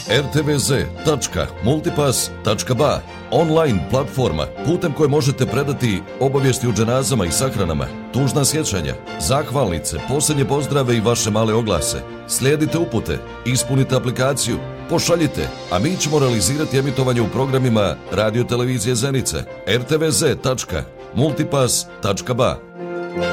rtvz.multipass.ba, online platforma putem koje možete predati obavijesti o dženazama i sahranama, tužna sjećanja, zahvalnice, posljednje pozdrave i vaše male oglase. Slijedite upute, ispunite aplikaciju, pošaljite, a mi ćemo realizirati emitovanje u programima Radio Televizije Zenica, rtvz.multipass.ba.